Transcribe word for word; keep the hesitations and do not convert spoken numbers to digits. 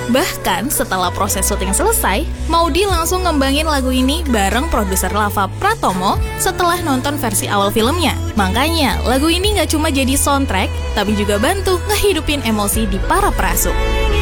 Bahkan setelah proses syuting selesai, Maudy langsung ngembangin lagu ini bareng produser Lava Pratomo setelah nonton versi awal filmnya. Makanya lagu ini gak cuma jadi soundtrack, tapi juga bantu ngehidupin emosi di para perasuk.